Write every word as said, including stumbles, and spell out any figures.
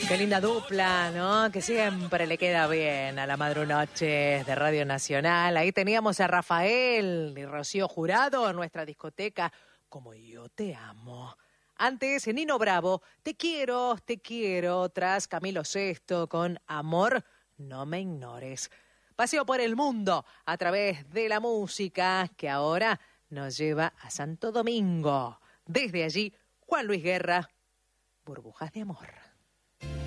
Qué linda dupla, ¿no? Que siempre le queda bien a la Madrunoches de Radio Nacional. Ahí teníamos a Rafael y Rocío Jurado en nuestra discoteca Como Yo Te Amo. Antes, Nino Bravo, Te Quiero, Te Quiero, tras Camilo Sesto con Amor, No Me Ignores. Paseo por el mundo a través de la música que ahora nos lleva a Santo Domingo. Desde allí, Juan Luis Guerra, Burbujas de Amor.